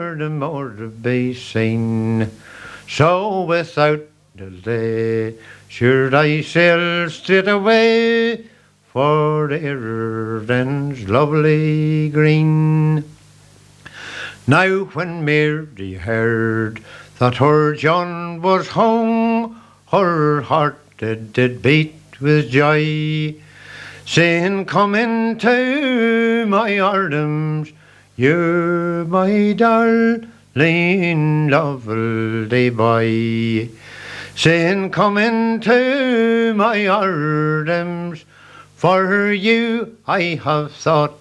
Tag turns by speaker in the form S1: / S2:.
S1: the more to be seen. So without delay, should I sail straight away for Ireland's lovely green. Now when Mary heard that her John was home, her heart did beat with joy, saying, "Come into my arms, you're my darling lovely boy." Saying, "Come into my arms, for you I have thought